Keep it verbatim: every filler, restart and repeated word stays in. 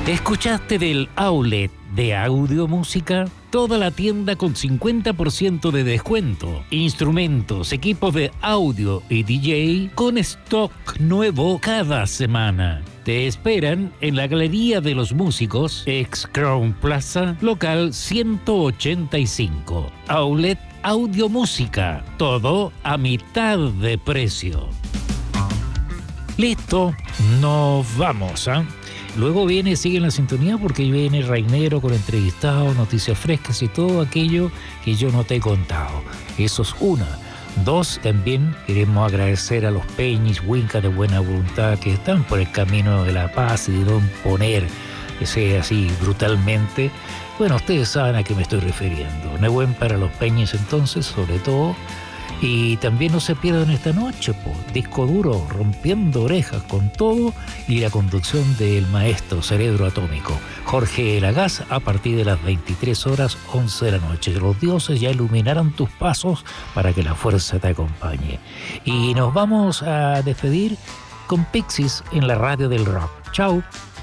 ¿Escuchaste del outlet de Audio Música? Toda la tienda con cincuenta por ciento de descuento. Instrumentos, equipos de audio y D J con stock nuevo cada semana. Te esperan en la Galería de los Músicos, ex Crown Plaza, local ciento ochenta y cinco. Outlet Audio Música. Todo a mitad de precio. Listo, nos vamos, ¿ah? ¿eh? Luego viene, sigue en la sintonía porque viene Rainero con entrevistados, noticias frescas y todo aquello que yo no te he contado. Eso es una. Dos, también queremos agradecer a los Peñis, Winca de buena voluntad que están por el camino de la paz y de no imponer ese así brutalmente. Bueno, ustedes saben a qué me estoy refiriendo. Nebuen para los Peñis entonces, sobre todo. Y también no se pierdan esta noche, po, disco duro, rompiendo orejas con todo y la conducción del maestro Cerebro Atómico, Jorge Lagaz, a partir de las veintitrés horas once de la noche. Los dioses ya iluminaron tus pasos para que la fuerza te acompañe. Y nos vamos a despedir con Pixies en la radio del rock. Chao.